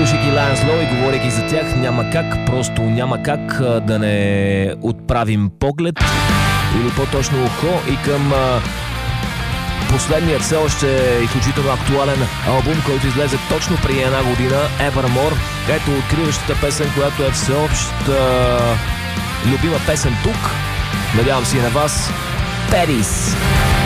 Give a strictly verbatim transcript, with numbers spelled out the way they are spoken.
Слушайки Лансло и говорейки за тях, няма как, просто няма как да не отправим поглед или по-точно ухо и към а, последният все още изключително актуален албум, който излезе точно преди една година, Evermore. Ето откриващата песен, която е всеобща любима песен тук. Надявам се и на вас. Paris.